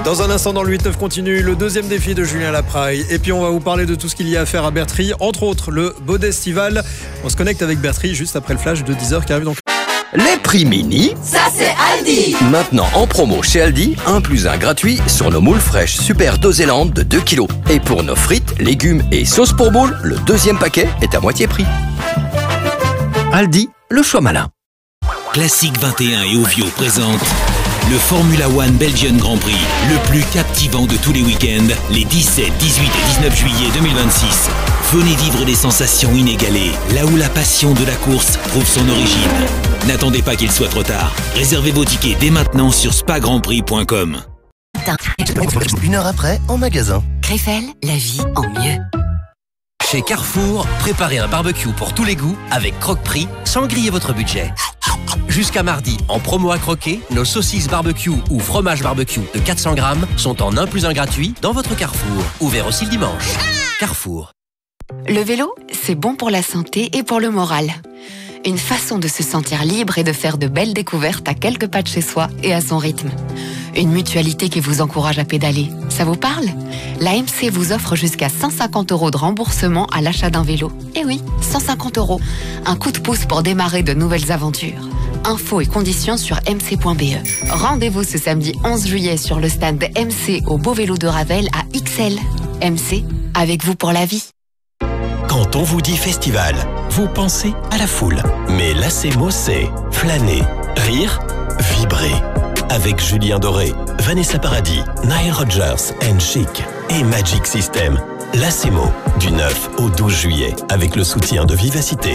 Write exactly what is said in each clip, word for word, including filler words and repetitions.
Dans un instant, dans le huit neuf continue, le deuxième défi de Julien Lapraille. Et puis on va vous parler de tout ce qu'il y a à faire à Bertry, entre autres le Bodestival. On se connecte avec Bertry juste après le flash de dix heures qui arrive donc. Les prix mini, ça c'est Aldi. Maintenant en promo chez Aldi, un plus un gratuit sur nos moules fraîches Super Doséland de deux kilos. Et pour nos frites, légumes et sauces pour boules, le deuxième paquet est à moitié prix. Aldi, le choix malin. Classique vingt et un et Ovio présente le Formula One Belgian Grand Prix, le plus captivant de tous les week-ends, les dix-sept, dix-huit et dix-neuf juillet deux mille vingt-six. Venez vivre des sensations inégalées, là où la passion de la course trouve son origine. N'attendez pas qu'il soit trop tard. Réservez vos tickets dès maintenant sur spa grand prix point com. Une heure après, en magasin. Krefel, la vie en mieux. Chez Carrefour, préparez un barbecue pour tous les goûts avec Croque-Prix sans griller votre budget. Jusqu'à mardi, en promo à croquer, nos saucisses barbecue ou fromage barbecue de quatre cents grammes sont en un plus un gratuit dans votre Carrefour. Ouvert aussi le dimanche. Carrefour. Le vélo, c'est bon pour la santé et pour le moral. Une façon de se sentir libre et de faire de belles découvertes à quelques pas de chez soi et à son rythme. Une mutualité qui vous encourage à pédaler. Ça vous parle? La M C vous offre jusqu'à cent cinquante euros de remboursement à l'achat d'un vélo. Eh oui, cent cinquante euros. Un coup de pouce pour démarrer de nouvelles aventures. Infos et conditions sur m c point b e. Rendez-vous ce samedi onze juillet sur le stand de M C au Beau Vélo de Ravel à X L. M C, avec vous pour la vie. Quand on vous dit festival, vous pensez à la foule. Mais l'Acemo, c'est flâner, rire, vibrer. Avec Julien Doré, Vanessa Paradis, Nile Rodgers and Chic et Magic System. L'Acemo, du neuf au douze juillet, avec le soutien de Vivacité.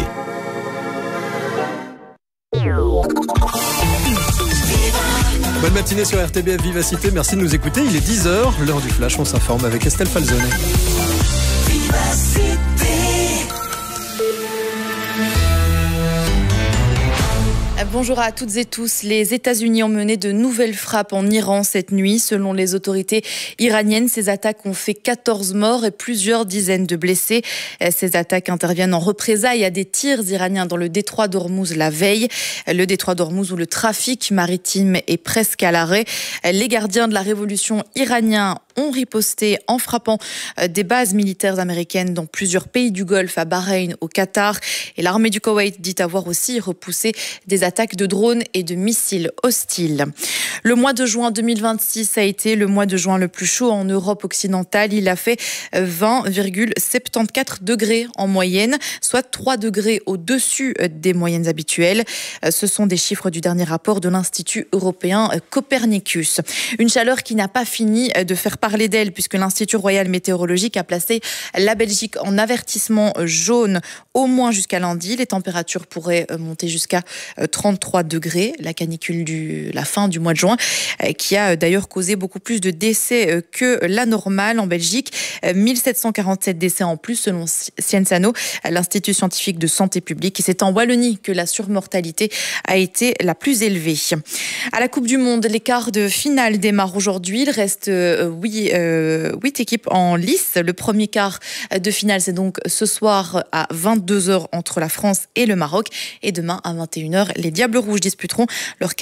Bonne matinée sur R T B F Vivacité, merci de nous écouter. Il est dix heures, l'heure du flash, on s'informe avec Estelle Falzone. Bonjour à toutes et tous. Les États-Unis ont mené de nouvelles frappes en Iran cette nuit. Selon les autorités iraniennes, ces attaques ont fait quatorze morts et plusieurs dizaines de blessés. Ces attaques interviennent en représailles à des tirs iraniens dans le détroit d'Ormuz la veille. Le détroit d'Ormuz où le trafic maritime est presque à l'arrêt. Les gardiens de la révolution iraniens ont riposté en frappant des bases militaires américaines dans plusieurs pays du Golfe, à Bahreïn, au Qatar. Et l'armée du Koweït dit avoir aussi repoussé des attaques de drones et de missiles hostiles. Le mois de juin deux mille vingt-six a été le mois de juin le plus chaud en Europe occidentale. Il a fait vingt virgule soixante-quatorze degrés en moyenne, soit trois degrés au-dessus des moyennes habituelles. Ce sont des chiffres du dernier rapport de l'Institut européen Copernicus. Une chaleur qui n'a pas fini de faire parler d'elle puisque l'Institut royal météorologique a placé la Belgique en avertissement jaune au moins jusqu'à lundi. Les températures pourraient monter jusqu'à trente-trois degrés, la canicule de la fin du mois de juin, qui a d'ailleurs causé beaucoup plus de décès que la normale en Belgique. mille sept cent quarante-sept décès en plus selon Sciensano, l'Institut scientifique de santé publique. Et c'est en Wallonie que la surmortalité a été la plus élevée. À la Coupe du Monde, les quarts de finale démarrent aujourd'hui. Il reste euh, huit, euh, huit équipes en lice. Le premier quart de finale, c'est donc ce soir à vingt-deux heures entre la France et le Maroc. Et demain à vingt et une heures, les Diables Rouges disputeront leur